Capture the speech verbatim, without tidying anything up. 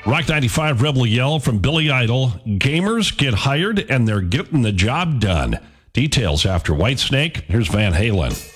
Rock ninety-five Rebel Yell from Billy Idol. Gamers get hired and they're getting the job done. Details after Whitesnake. Here's Van Halen.